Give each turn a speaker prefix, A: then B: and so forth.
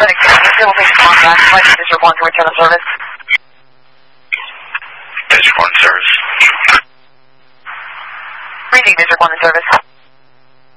A: District 1 to return the service.
B: District 1 service.
A: Reading District 1 in service.